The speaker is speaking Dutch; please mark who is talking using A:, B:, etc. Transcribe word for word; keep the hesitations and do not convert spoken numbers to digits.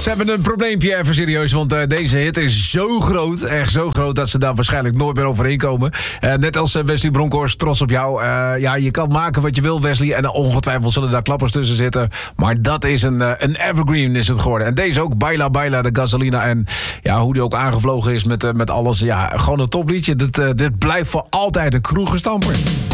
A: Ze hebben een probleempje, even serieus, want uh, deze hit is zo groot, echt zo groot, dat ze daar waarschijnlijk nooit meer overheen komen. Uh, net als uh, Wesley Bronkhorst, trots op jou. Uh, ja, je kan maken wat je wil, Wesley, en uh, ongetwijfeld zullen daar klappers tussen zitten. Maar dat is een, uh, een evergreen is het geworden. En deze ook, Baila Baila, de Gasolina. En ja, hoe die ook aangevlogen is met, uh, met alles. Ja, gewoon een topliedje. Dit, uh, dit blijft voor altijd een kroegenstamper.